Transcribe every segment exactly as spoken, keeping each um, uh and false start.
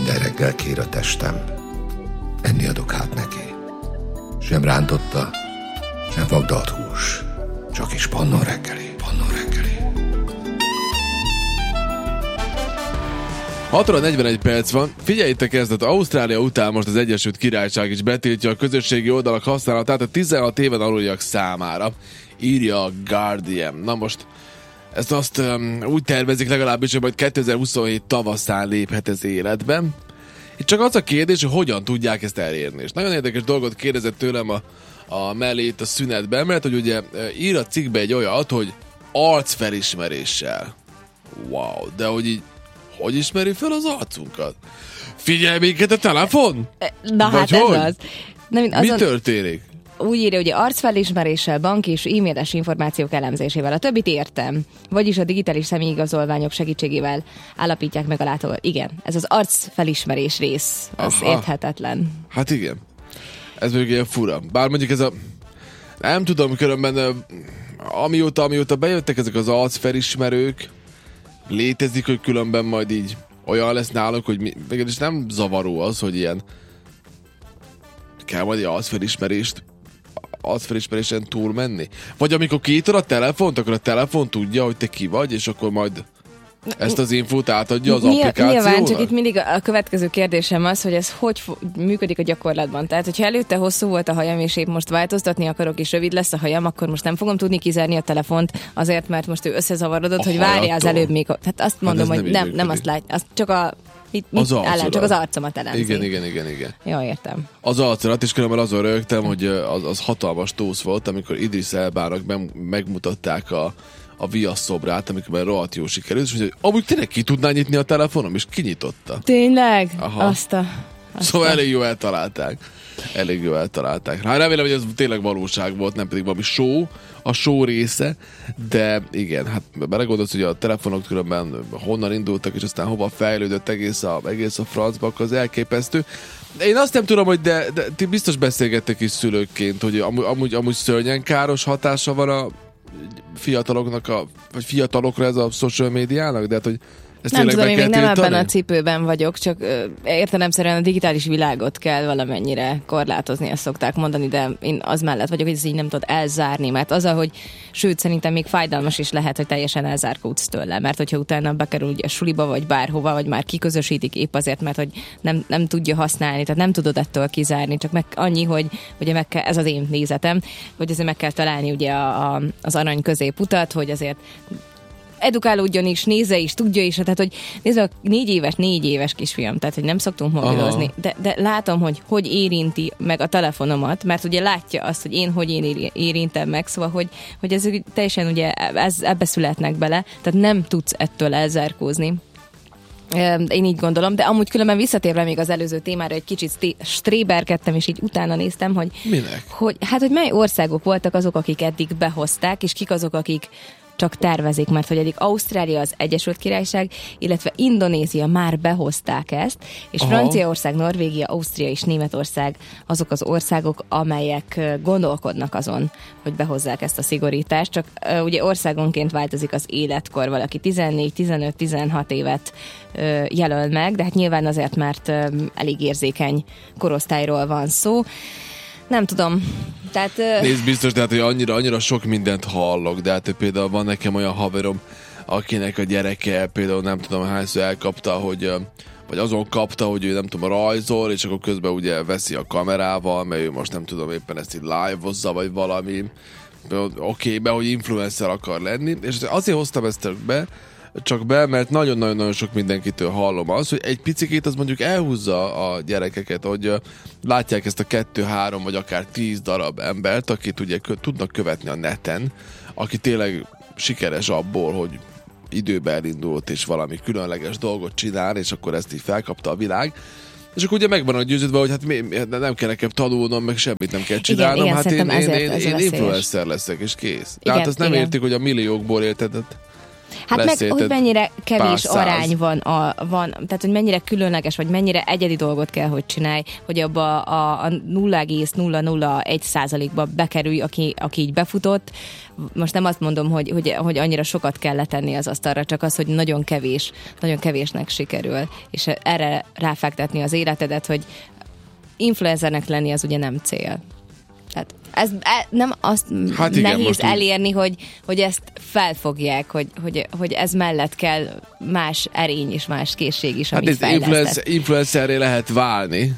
Minden reggel kér a testem, enni adok hát neki. Sem rántotta, sem vagdalt hús, csak is Pannon reggeli, Pannon reggeli. hat óra negyvenegy perc van. Figyeljétek ezt, hogy Ausztrália után most az Egyesült Királyság is betiltja a közösségi oldalak használatát a tizenhat éven aluliak számára, írja a Guardian. Na most ezt azt um, úgy tervezik legalábbis, hogy majd kétezer-huszonhét tavaszán léphet ez életben. Itt csak az a kérdés, hogy hogyan tudják ezt elérni. És nagyon érdekes dolgot kérdezett tőlem a, a mellét a szünetben, mert hogy ugye ír a cikkbe egy olyat, hogy arcfelismeréssel. Wow, de hogy így hogy ismeri fel az arcunkat? Figyelj minket a telefon? Na Vagy hát hogy? ez az. Nem, azon... Mi történik? Úgy írja, hogy arcfelismeréssel, bank és e-mailes információk elemzésével. A többit értem. Vagyis a digitális személyigazolványok segítségével állapítják meg a látó. Igen, ez az arcfelismerés rész. Az Aha. érthetetlen. Hát igen. Ez mondjuk ilyen fura. Bár mondjuk ez a... Nem tudom, különben amióta, amióta bejöttek ezek az arcfelismerők, létezik, hogy különben majd így olyan lesz náluk, hogy mi, mégis nem zavaró az, hogy ilyen kell majd egy arcfelismerést arcfelismerésen túl menni. Vagy amikor kiítod a telefont, akkor a telefon tudja, hogy te ki vagy, és akkor majd ezt az infót átadja az Nyilván, applikációnak? Nyilván, csak itt mindig a következő kérdésem az, hogy ez hogy fo- működik a gyakorlatban. Tehát, hogyha előtte hosszú volt a hajam, és épp most változtatni akarok, és rövid lesz a hajam, akkor most nem fogom tudni kizárni a telefont, azért, mert most ő összezavarodott, A hogy várja az előbb még. Tehát azt mondom, hát hogy nem, nem, nem azt lát, azt csak a Mit, mit az ellen, csak az arcomat elemzi. Igen, igen, igen, igen. Jó, értem. Az arcomat, és különben azon rögtem, hogy az, az hatalmas tósz volt, amikor Idris Elbának megmutatták a, a viasz szobrát, amikor rohadt jó sikerült, és mondja, hogy amúgy tényleg ki tudná nyitni a telefonom, és kinyitotta. Tényleg? Aha. Azt a... Azt Szóval a... elég jó eltalálták. Elég jó eltalálták. Hát remélem, hogy ez tényleg valóság volt, nem pedig valami show, a show része, de igen, hát belegondolsz, hogy a telefonok különben honnan indultak, és aztán hova fejlődött egész a, egész a francba, akkor az elképesztő. Én azt nem tudom, hogy de, de ti biztos beszélgettek is szülőként, hogy amúgy, amúgy, amúgy szörnyen káros hatása van a fiataloknak, a, vagy fiatalokra ez a social médiának, de hát, hogy ezt nem tudom, én még nem tiltani? ebben a cipőben vagyok, csak ö, értelemszerűen a digitális világot kell valamennyire korlátozni, ezt szokták mondani, de én az mellett vagyok, hogy ezt így nem tudod elzárni, mert az, hogy sőt, szerintem még fájdalmas is lehet, hogy teljesen elzárkódsz tőle, mert hogyha utána bekerül ugye a suliba, vagy bárhova, vagy már kiközösítik épp azért, mert hogy nem, nem tudja használni, tehát nem tudod ettől kizárni, csak meg annyi, hogy ugye meg kell, ez az én nézetem, hogy azért meg kell találni ugye a, a, az arany középutat, hogy azért edukálódjon is, nézze is, tudja is, tehát hogy nézd, a négy éves, négy éves kisfiam, tehát hogy nem szoktunk mobilozni, de, de látom, hogy hogy érinti meg a telefonomat, mert ugye látja azt, hogy én hogy én érintem meg, szóval, hogy, hogy ez teljesen ugye ez, ebbe születnek bele, tehát nem tudsz ettől elzárkózni. Én így gondolom, de amúgy különben visszatérve még az előző témára, egy kicsit stréberkedtem, és így utána néztem, hogy, Minek? hogy hát, hogy mely országok voltak azok, akik eddig behozták, és kik azok, akik csak tervezik, mert hogy eddig Ausztrália, az Egyesült Királyság, illetve Indonézia már behozták ezt, és Aha. Franciaország, Norvégia, Ausztria és Németország azok az országok, amelyek gondolkodnak azon, hogy behozzák ezt a szigorítást, csak uh, ugye országonként változik az életkor, valaki tizennégy, tizenöt, tizenhat évet uh, jelöl meg, de hát nyilván azért, mert uh, elég érzékeny korosztályról van szó. Nem tudom. Tehát, uh... Nézd, biztos, de hát, hogy annyira, annyira sok mindent hallok, de hát például van nekem olyan haverom, akinek a gyereke például nem tudom hányszor elkapta, hogy vagy azon kapta, hogy ő nem tudom, rajzol, és akkor közben ugye veszi a kamerával, mert ő most nem tudom éppen ezt így live-ozza, vagy valami oké, okay, be, hogy influencer akar lenni, és azért hoztam ezt be, csak be, mert nagyon-nagyon sok mindenkitől hallom az, hogy egy picikét az mondjuk elhúzza a gyerekeket, hogy látják ezt a kettő-három vagy akár tíz darab embert, akit ugye kö- tudnak követni a neten, aki tényleg sikeres abból, hogy időben elindult és valami különleges dolgot csinál, és akkor ezt így felkapta a világ. És akkor ugye megvan a győződve, hogy hát mi, nem kell nekem tanulnom, meg semmit nem kell csinálnom, igen, hát igen, én, én, ezért, én, ez én veszélyes. influencer leszek, és kész. Igen, Tehát azt nem igen. értik, hogy a milliókból érted. Hát meg, hogy mennyire kevés arány van, a, van, tehát hogy mennyire különleges, vagy mennyire egyedi dolgot kell, hogy csinálj, hogy abba a, a nulla egész nulla nulla egy százalékba bekerülj, aki, aki így befutott. Most nem azt mondom, hogy, hogy, hogy annyira sokat kell letenni az asztalra, csak az, hogy nagyon kevés, nagyon kevésnek sikerül, és erre ráfektetni az életedet, hogy influencernek lenni az ugye nem cél. Tehát ez nem azt hát igen, nehéz elérni, hogy, hogy ezt felfogják, hogy, hogy, hogy ez mellett kell más erény és más készség is, amit hát fejlesztett. Influencer, influencerré lehet válni,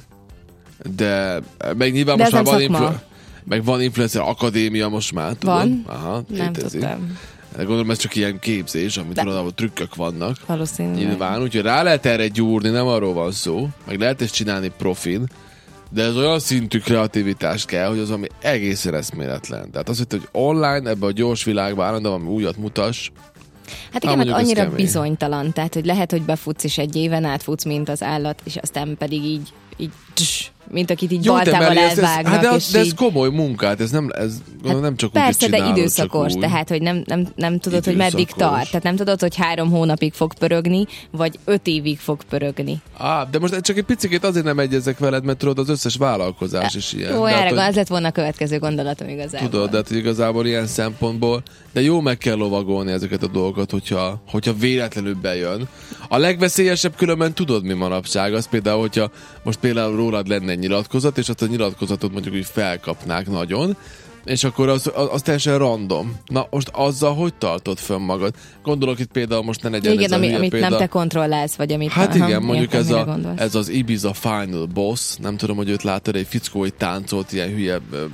de meg nyilván de most már van, influ- meg van influencer akadémia most már, tudod? Van? Aha, nem tudtam. Gondolom, ez csak ilyen képzés, amit tudod, ahol trükkök vannak. Valószínűleg. Nyilván, úgyhogy rá lehet erre gyúrni, nem arról van szó, meg lehet ezt csinálni profin, de ez olyan szintű kreativitás kell, hogy az, ami egészen eszméletlen. Tehát azt, hogy online, ebbe a gyors világban állandóan újat mutass. Hát igen, mert annyira bizonytalan. Tehát, hogy lehet, hogy befutsz és egy éven átfutsz, mint az állat, és aztán pedig így, így tss, mint akit így jó, baltával elvágnak. Hát de, és de ez így... komoly munkát, ez nem, ez hát nem csak persze, úgy csinálod, de időszakos, tehát, hogy nem, nem, nem tudod, időszakos. Hogy meddig tart. Tehát nem tudod, hogy három hónapig fog pörögni, vagy öt évig fog pörögni. Á, de most csak egy picit azért nem egyezek veled, mert tudod, az összes vállalkozás is ilyen. Jó, erre az lett volna a következő gondolatom igazából. Tudod, de hát igazából ilyen szempontból, de jó meg kell lovagolni ezeket a dolgokat, hogyha, hogyha véletlenül bejön. A legveszélyesebb különben tudod, mi manapság, az például, hogyha most például rólad lenne egy nyilatkozat, és azt a nyilatkozatot mondjuk úgy felkapnák nagyon, és akkor az, az, az teljesen random. Na, most azzal hogy tartod fönn magad? Gondolok itt például most ne legyen igen, ez ami, a hülye amit példa. nem te kontrollálsz, vagy amit... Hát aha, igen, mondjuk értem, ez, a, ez az Ibiza Final Boss, nem tudom, hogy őt láttad, egy fickó, hogy táncolt ilyen hülye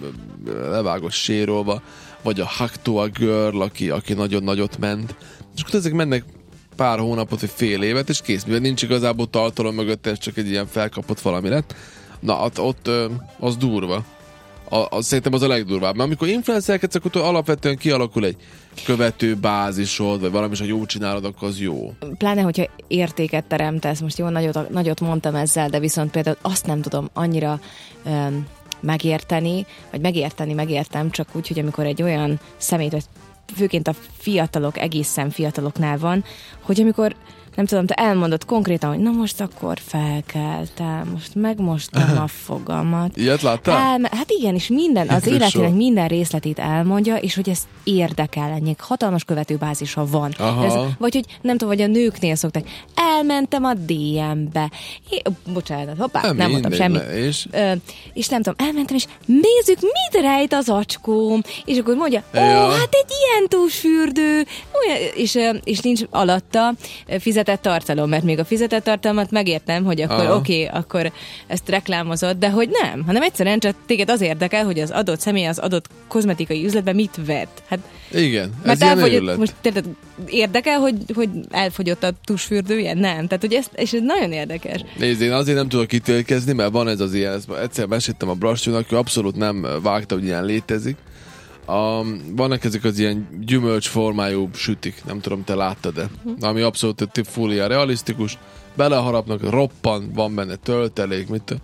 levágott sérolva, vagy a Haktoa Girl, aki, aki nagyon nagyot ment. És akkor ezek mennek pár hónapot, vagy fél évet, és kész, mivel nincs igazából tartalom mögött, ez csak egy ilyen felkapott valami lett. Na, ott, ott az durva. A, az, szerintem az a legdurvább. Mert amikor influencerkedsz, akkor alapvetően kialakul egy követő bázisod, vagy valami is, ha jó csinálod, akkor az jó. Pláne, hogyha értéket teremtesz, most jó, nagyot, nagyot mondtam ezzel, de viszont például azt nem tudom annyira um, megérteni, vagy megérteni, megértem, csak úgy, hogy amikor egy olyan személyt, vagy főként a fiatalok, egészen fiataloknál van, hogy amikor nem tudom, te elmondod konkrétan, hogy na most akkor felkeltem, most megmostam a fogamat. Ilyet láttál? Elme- hát igen, és minden, az életének minden részletét elmondja, és hogy ez érdekel, ennyi hatalmas követőbázisa van. Ez, vagy hogy nem tudom, vagy a nőknél szokták, elmentem a dé em-be. É, bocsánat, hoppá, nem, nem mondtam semmit. És? Ö, és nem tudom, elmentem, és nézzük, mit rejt az acskóm. És akkor mondja, ó, ja. hát egy ilyen túlsfürdő. És, és nincs alatta fizet tartalom, mert még a fizetett tartalmat megértem, hogy akkor oké, okay, akkor ezt reklámozod, de hogy nem, hanem egyszerűen csak téged az érdekel, hogy az adott személy az adott kozmetikai üzletben mit vett. Hát, igen, ez ilyen őrület. Most tehát érdekel, hogy, hogy elfogyott a tusfürdője? Nem. Tehát, hogy ez, és ez nagyon érdekes. Nézd, én azért nem tudok ítélkezni, mert van ez az ilyen, ezt egyszer meséltem a Brassónak, aki abszolút nem vágta, hogy ilyen létezik. A, vannak ezek az ilyen gyümölcs formájú sütik, nem tudom, te láttad-e, uh-huh. ami abszolút full ilyen realisztikus, beleharapnak, roppan, van benne töltelék, mit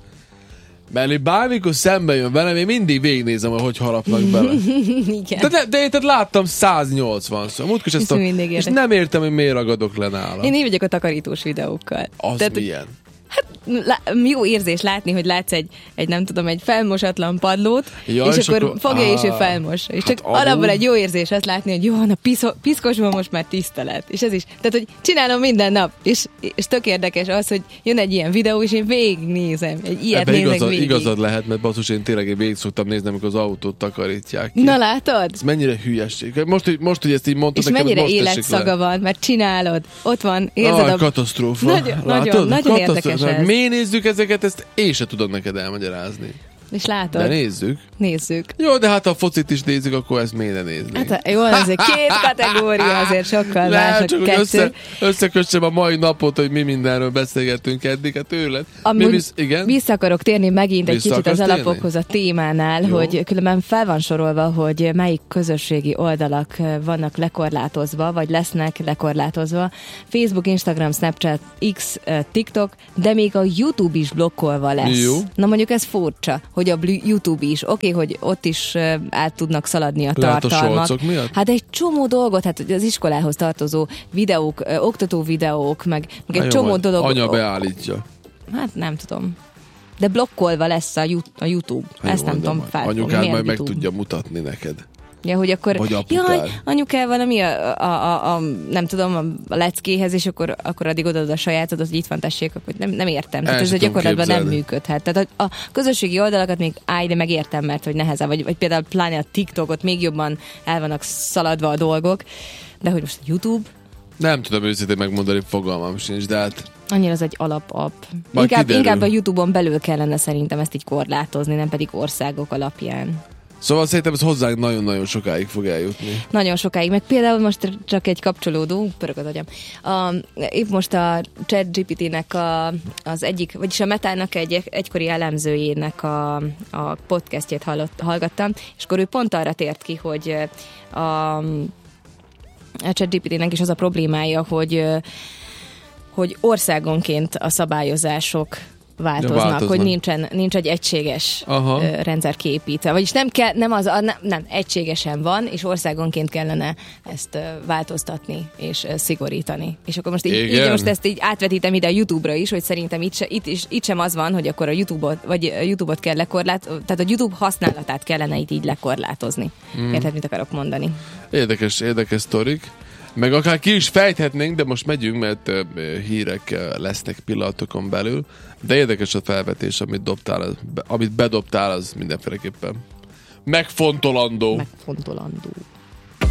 mert bármikor szembe jön velem, én mindig végignézem, hogy hogy harapnak bele. Igen. De, de, de én tehát láttam száznyolcvan szó. Múltkor ezt a, és nem értem, hogy miért ragadok le nála. Én így vagyok a takarítós videókkal. Az tehát, milyen? Hát jó érzés látni, hogy látsz egy, egy nem tudom, egy felmosatlan padlót, ja, és, és akkor, akkor fogja á, és ő felmos. És hát csak amúgy... alapból egy jó érzés azt látni, hogy jó, a piszko, piszkosban most már tiszta lett. És ez is. Tehát, hogy csinálom minden nap, és, és tök érdekes az, hogy jön egy ilyen videó, és én végignézem. Egy ilyet Ebben nézek igazad, végig. Igazad lehet, mert basszus, én tényleg én végig szoktam nézni, amikor az autót takarítják ki. Na látod? Ez mennyire hülyeség. Most, hogy, most, hogy ezt így mondtad, és nekem, mennyire életszaga van, mert csinálod. Ott van, érzed ah, a... katasztrófa. Nagyon, nagyon, nagyon érdekes ez. Mi nézzük ezeket, ezt én se tudod neked elmagyarázni. És látod? De nézzük. Nézzük. Jó, de hát ha a focit is nézzük, akkor ezt miért ne néznénk? Hát jó, azért két kategória azért sokkal mások kettő. Össze, összekössem a mai napot, hogy mi mindenről beszélgettünk eddig, hát őrlet. Amúgy visz, igen? vissza akarok térni megint egy vissza kicsit az térni? Alapokhoz a témánál, jó. Hogy különben fel van sorolva, hogy melyik közösségi oldalak vannak lekorlátozva, vagy lesznek lekorlátozva. Facebook, Instagram, Snapchat, X, TikTok, de még a YouTube is blokkolva lesz. Jó. Na mondjuk ez furcsa, hogy hogy a YouTube is, oké, okay, hogy ott is át tudnak szaladni a Lehet tartalmak. A miatt? Hát egy csomó dolgot, hát az iskolához tartozó videók, oktató videók, meg, meg egy csomó dolog. Anya beállítja. Hát nem tudom. De blokkolva lesz a YouTube. Hát ezt jó, nem tudom felfogni. Anyukád majd meg tudja mutatni neked. Ja, hogy akkor, vagy jaj, anyukál valami a, a, a, a, nem tudom, a leckéhez, és akkor, akkor addig odaad a sajátodat, hogy itt van, tessék, akkor nem, nem értem. Tehát ez a gyakorlatban nem működhet. Tehát a, a közösségi oldalakat még állj, de megértem, mert hogy nehezebb, vagy, vagy például pláne a TikTokot még jobban el vannak szaladva a dolgok, de hogy most a YouTube... Nem tudom őszintén megmondani, fogalmam sincs, de hát... Annyira az egy alapapp. Inkább, inkább a YouTube-on belül kellene szerintem ezt így korlátozni, nem pedig országok alapján. Szóval szerintem ez hozzánk nagyon-nagyon sokáig fog eljutni. Nagyon sokáig, meg például most csak egy kapcsolódó, pörög az agyam. A, épp most a ChatGPT-nek a, az egyik, vagyis a Metának egy egykori elemzőjének a, a podcastjét hallott, hallgattam, és akkor ő pont arra tért ki, hogy a, a ChatGPT-nek is az a problémája, hogy, hogy országonként a szabályozások változnak, változnak, hogy nincsen, nincs egy egységes Aha. rendszer kiépítve. Vagyis nem, kell, nem, az, nem, nem, egységesen van, és országonként kellene ezt változtatni és szigorítani. És akkor most így, így most ezt így átvetítem ide a YouTube-ra is, hogy szerintem itt, se, itt, is, itt sem az van, hogy akkor a YouTube-ot, vagy a YouTube-ot kell lekorlátozni, tehát a YouTube használatát kellene itt így lekorlátozni. Mm. Érted, mit akarok mondani? Érdekes, érdekes sztorik. Meg akár ki is fejthetnénk, de most megyünk, mert uh, hírek uh, lesznek pillanatokon belül. De érdekes a felvetés, amit, dobtál, amit bedobtál, az mindenféleképpen megfontolandó. Megfontolandó.